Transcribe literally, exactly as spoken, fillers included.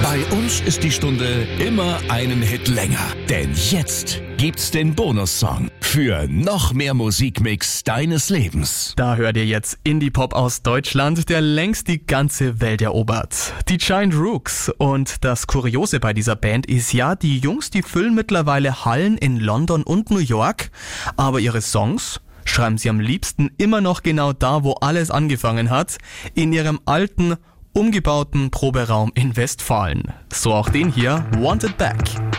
Bei uns ist die Stunde immer einen Hit länger. Denn jetzt gibt's den Bonussong für noch mehr Musikmix deines Lebens. Da hört ihr jetzt Indie-Pop aus Deutschland, der längst die ganze Welt erobert. Die Giant Rooks. Und das Kuriose bei dieser Band ist ja, die Jungs, die füllen mittlerweile Hallen in London und New York. Aber ihre Songs schreiben sie am liebsten immer noch genau da, wo alles angefangen hat. In ihrem alten, umgebauten Proberaum in Westfalen. So auch den hier, Wanted Back.